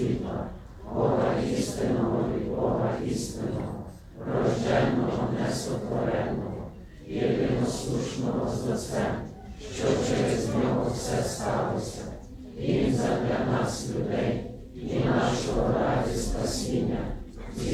світла, Бога істинного від Бога істинного, рожденного, несотвореного, єдиносушного з Отцем, що через нього все сталося. Він задля нас, людей, і нашого раді спасіння